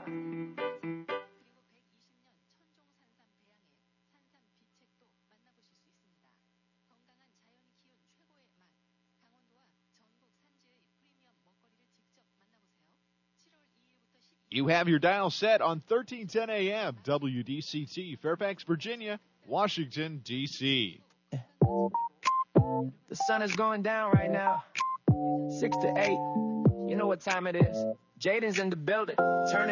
You have your dial set on 1310 AM, WDCT, Fairfax, Virginia, Washington, D.C. The sun is going down right now. 6 to 8. You know what time it is. Jaden's in the building. Turn